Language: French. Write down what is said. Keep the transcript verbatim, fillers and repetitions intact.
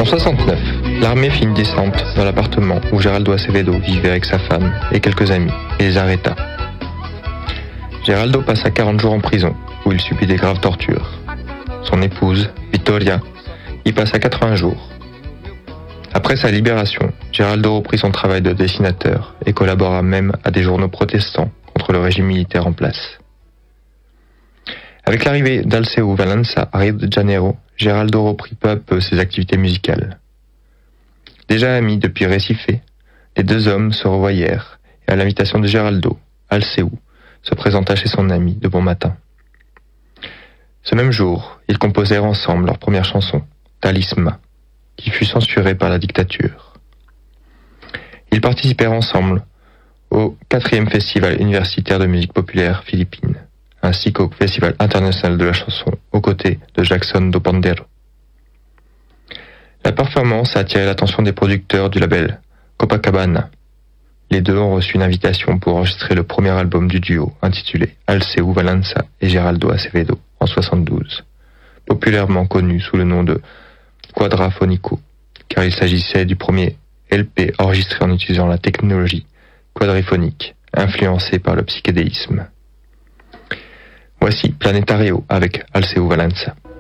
En soixante-neuf, l'armée fit une descente dans l'appartement où Geraldo Acevedo vivait avec sa femme et quelques amis et les arrêta. Geraldo passa quarante jours en prison où il subit des graves tortures. Son épouse, Vittoria, y passa quatre-vingts jours. Après sa libération, Geraldo reprit son travail de dessinateur et collabora même à des journaux protestants contre le régime militaire en place. Avec l'arrivée d'Alceu Valença à Rio de Janeiro, Geraldo reprit peu à peu ses activités musicales. Déjà amis depuis Recife, les deux hommes se revoyèrent et à l'invitation de Geraldo, Alceu se présenta chez son ami de bon matin. Ce même jour, ils composèrent ensemble leur première chanson, Talisma, qui fut censurée par la dictature. Ils participèrent ensemble au quatrième festival universitaire de musique populaire philippine, ainsi qu'au Festival international de la chanson aux côtés de Jackson do Pandeiro. La performance a attiré l'attention des producteurs du label Copacabana. Les deux ont reçu une invitation pour enregistrer le premier album du duo intitulé Alceu Valença et Geraldo Acevedo en soixante-douze, populairement connu sous le nom de Quadrafonico, car il s'agissait du premier L P enregistré en utilisant la technologie quadriphonique, influencée par le psychédélisme. Voici Planetario avec Alceu Valença.